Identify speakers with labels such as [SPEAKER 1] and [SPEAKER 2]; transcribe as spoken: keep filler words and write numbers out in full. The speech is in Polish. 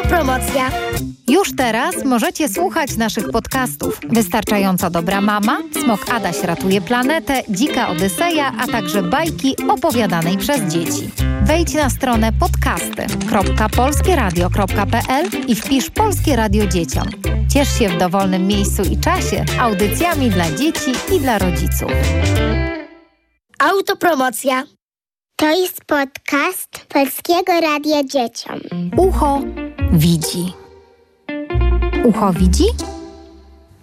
[SPEAKER 1] Autopromocja.
[SPEAKER 2] Już teraz możecie słuchać naszych podcastów. Wystarczająco dobra mama, Smok Adaś ratuje planetę, Dzika Odyseja, a także bajki opowiadanej przez dzieci. Wejdź na stronę podcasty kropka polskieradio kropka pe el i wpisz Polskie Radio Dzieciom. Ciesz się w dowolnym miejscu i czasie audycjami dla dzieci i dla rodziców.
[SPEAKER 1] Autopromocja.
[SPEAKER 3] To jest podcast Polskiego Radia Dzieciom.
[SPEAKER 2] Ucho widzi. Ucho widzi?